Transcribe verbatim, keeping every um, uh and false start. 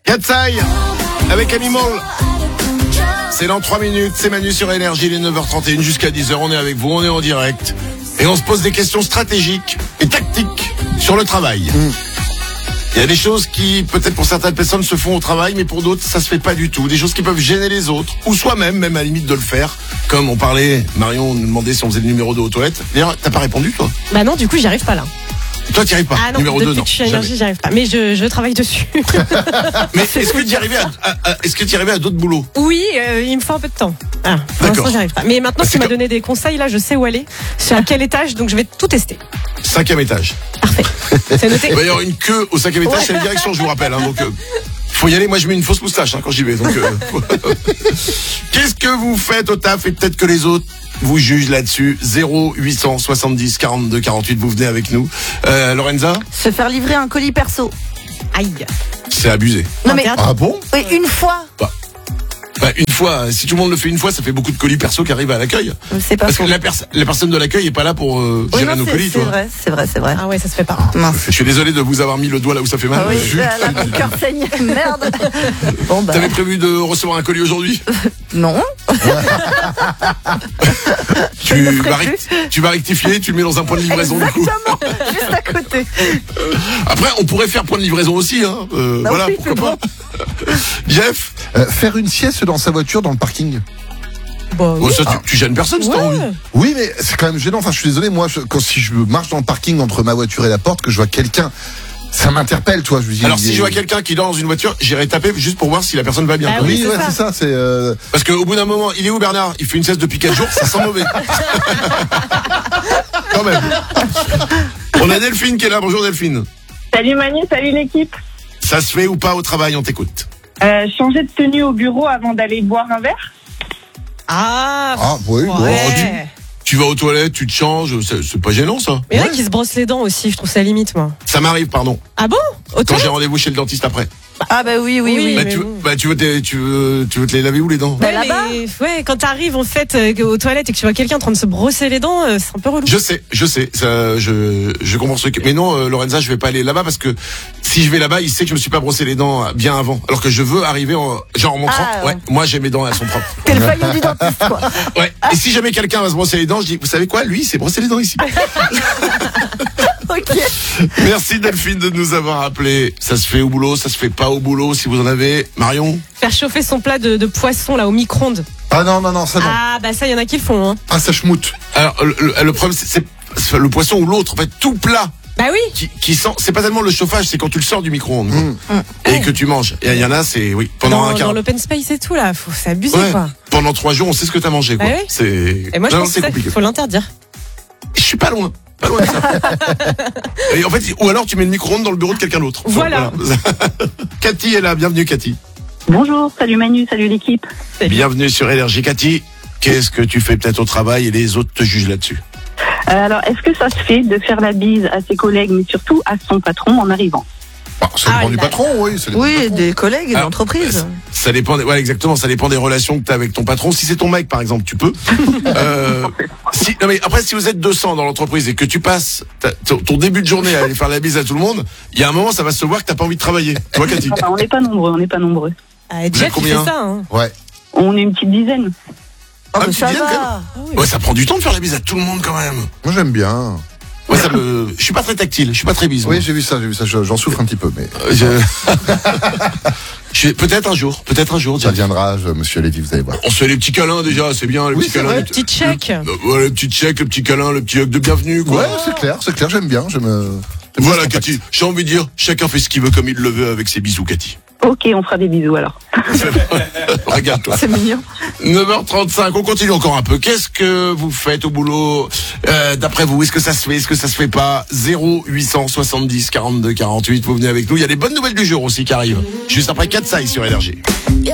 Katsai avec Animal. C'est dans trois minutes, c'est Manu sur Énergie, il est neuf heures trente et une jusqu'à dix heures, on est avec vous, on est en direct. Et on se pose des questions stratégiques et tactiques sur le travail. Mmh. Il y a des choses qui, peut-être pour certaines personnes, se font au travail, mais pour d'autres, ça se fait pas du tout. Des choses qui peuvent gêner les autres, ou soi-même, même à la limite de le faire. Comme on parlait, Marion nous demandait si on faisait le numéro deux aux toilettes. D'ailleurs, t'as pas répondu, toi? Bah non, du coup, j'y arrive pas là. Toi, t'y arrives pas. Ah non, numéro deux, non. Je suis à Énergie, j'y arrive pas. Mais je, je travaille dessus. Mais est-ce que t'y arrivais à, à, à, est-ce que t'y arrivais à d'autres boulots? Oui, euh, il me faut un peu de temps. Ah, pour l'instant, j'y arrive pas. Mais maintenant, tu m'as donné des conseils, là, je sais où aller. C'est à quel étage, donc je vais tout tester. Cinquième étage. Parfait. C'est noté. Il va y avoir une queue au cinquième étage, ouais. C'est la direction, je vous rappelle. Hein, donc, euh, faut y aller. Moi, je mets une fausse moustache hein, quand j'y vais. Donc, euh, qu'est-ce que vous faites au taf et peut-être que les autres vous jugent là-dessus? Zéro huit cent soixante-dix quarante-deux quarante-huit. Vous venez avec nous. Euh, Lorenza? Se faire livrer un colis perso. Aïe. C'est abusé. Non mais ah bon? Oui, une fois. Bah. Bah, une fois, si tout le monde le fait une fois, ça fait beaucoup de colis perso qui arrivent à l'accueil. C'est pas Parce faux. que la, pers- la personne de l'accueil est pas là pour euh, oui, gérer non, nos c'est, colis. c'est vrai, c'est vrai, c'est vrai. Ah ouais, ça se fait pas. Mince. Je suis désolé de vous avoir mis le doigt là où ça fait mal. Ah oui, là, mon cœur saigne. Merde. Bon bah. T'avais prévu de recevoir un colis aujourd'hui? Non. tu, vas rect- tu vas rectifier, tu le mets dans un point de livraison. Exactement, du coup. juste à côté. Après, on pourrait faire point de livraison aussi. Hein. Euh, bah voilà, oui, pourquoi pas. Jeff, euh, faire une sieste dans sa voiture dans le parking. Bon, oui. oh, ça, tu, tu gênes personne, c'est ouais. t'as envie. Oui, mais c'est quand même gênant. Enfin, je suis désolé, moi, je, quand si je marche dans le parking entre ma voiture et la porte, que je vois quelqu'un, ça m'interpelle, toi. Je me dis, Alors, si est... je vois quelqu'un qui dort dans une voiture, j'irai taper juste pour voir si la personne va bien. Ah Oui, oui, ouais, c'est c'est ça. C'est euh... Parce qu'au bout d'un moment, il est où Bernard? Il fait une sieste depuis quatre jours, ça sent mauvais. Quand même. On a Delphine qui est là. Bonjour Delphine. Salut Manu, salut l'équipe. Ça se fait ou pas au travail? On t'écoute. Euh, changer de tenue au bureau avant d'aller boire un verre? Ah, Ah, oui, ouais. bon, tu, tu vas aux toilettes, tu te changes, c'est, c'est pas gênant ça. Mais il y en a Ouais. qui se brossent les dents aussi, je trouve ça limite, moi. Ça m'arrive, pardon. Ah bon? Au Quand toilette? j'ai rendez-vous chez le dentiste après. Ah bah oui, oui, Oui, oui. Bah, mais tu, bon. bah, tu veux, te- tu veux, tu veux te les laver où les dents? Bah, Ouais, là-bas. mais, ouais, quand t'arrives en fait euh, aux toilettes et que tu vois quelqu'un en train de se brosser les dents, euh, c'est un peu relou. Je sais, je sais, ça, je, je comprends ce truc. Mais non, euh, Lorenza, je vais pas aller là-bas parce que si je vais là-bas, il sait que je me suis pas brossé les dents bien avant. Alors que je veux arriver en, genre en montrant, Ah, ouais, moi j'ai mes dents, elles sont propres. T'es le faillot du dentiste, quoi. Ouais. Et si jamais quelqu'un va se brosser les dents, je dis, vous savez quoi, lui, il s'est brossé les dents ici. Ok. Merci Delphine de nous avoir appelé. Ça se fait au boulot, ça se fait pas au boulot, si vous en avez. Marion? Faire chauffer son plat de, de poisson là au micro-ondes. Ah non, non, non, ça non. Ah bah ça, il y en a qui le font. Hein. Ah, ça schmoute. Alors, le, le- le problème, c'est, c'est- c'est le poisson ou l'autre, en fait, tout plat. Bah oui. Qui, qui sent, c'est pas tellement le chauffage, c'est quand tu le sors du micro-ondes quoi. Mmh. Et que tu manges. Et il y en a, c'est oui pendant Dans, un quart. dans l'open space et tout là, faut c'est abusé Ouais. quoi. Pendant trois jours, on sait ce que t'as mangé quoi. Bah oui. C'est. Et moi je Non, pense c'est que compliqué. il faut l'interdire. Je suis pas loin. Pas loin de ça. Et en fait, ou alors tu mets le micro-ondes dans le bureau de quelqu'un d'autre. Voilà. Voilà. Cathy est là, bienvenue Cathy. Bonjour, salut Manu, salut l'équipe. Bienvenue sur Énergie. Cathy, qu'est-ce que tu fais peut-être au travail et les autres te jugent là-dessus? Euh, alors, est-ce que ça se fait de faire la bise à ses collègues, mais surtout à son patron en arrivant? Bah, ça dépend Ah, du là. patron, oui. Ça dépend du Oui, patron. des collègues et Alors, d'entreprises. Ça dépend des, ouais, exactement, ça dépend des relations que tu as avec ton patron. Si c'est ton mec, par exemple, tu peux. euh, si, non mais après, si vous êtes deux cents dans l'entreprise et que tu passes ta- ton, ton début de journée à aller faire la bise à tout le monde, il y a un moment, ça va se voir que t'as pas envie de travailler. Tu vois, Cathy? Enfin, on n'est pas nombreux, on n'est pas nombreux. Ah, êtes Jeff il combien fait ça. Hein. Ouais. On est une petite dizaine. Oh, Ah, mais tu ça viens, va. Ouais, ça prend du temps de faire la bise à tout le monde quand même. Moi, j'aime bien. Ouais, ça me, je suis pas très tactile, je suis pas très bise. Oui, moi. j'ai vu ça, j'ai vu ça. Je- J'en souffre un petit peu, mais Euh, je- je vais- peut-être un jour, peut-être un jour. ça Jeff. viendra, je- monsieur Lévy, vous allez voir. On se fait les petits câlins déjà, c'est bien, les Oui, petits c'est câlins. vrai. les- Petit check. Euh, ouais, le petit check, le petit câlin, le petit hug de bienvenue, quoi. Ouais, c'est clair, c'est clair, j'aime bien. J'aime, euh, j'aime bien Voilà, ce contact. Cathy. J'ai envie de dire, chacun fait ce qu'il veut comme il le veut avec ses bisous, Cathy. Ok, on fera des bisous alors. Regarde-toi. C'est mignon. neuf heures trente-cinq, on continue encore un peu. Qu'est-ce que vous faites au boulot euh, d'après vous? Est-ce que ça se fait? Est-ce que ça se fait pas? Zéro huit cent soixante-dix quarante-deux quarante-huit, vous venez avec nous. Il y a des bonnes nouvelles du jour aussi qui arrivent. Juste après Katsai sur Énergie.